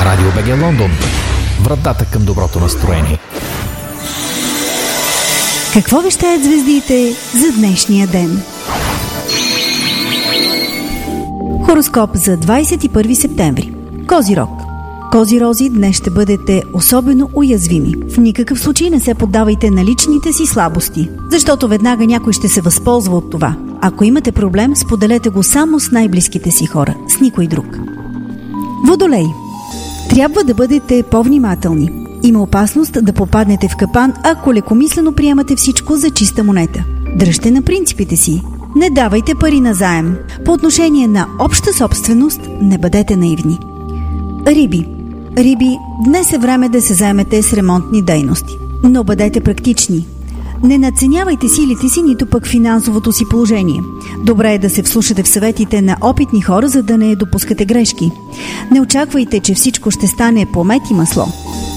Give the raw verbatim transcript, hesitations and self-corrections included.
Радио БГ Лондон. Вратата към доброто настроение. Какво вещаят звездите за днешния ден? Хороскоп за двадесет и първи септември. Козирог. Козирози, днес ще бъдете особено уязвими. В никакъв случай не се поддавайте на личните си слабости, защото веднага някой ще се възползва от това. Ако имате проблем, споделете го само с най-близките си хора, с никой друг. Водолей. Трябва да бъдете по-внимателни. Има опасност да попаднете в капан, ако лекомислено приемате всичко за чиста монета. Дръжте на принципите си. Не давайте пари на заем. По отношение на обща собственост, не бъдете наивни. Риби. Риби, днес е време да се заемете с ремонтни дейности. Но бъдете практични. Не надценявайте силите си, нито пък финансовото си положение. Добре е да се вслушате в съветите на опитни хора, за да не допускате грешки. Не очаквайте, че всичко ще стане по мед и масло.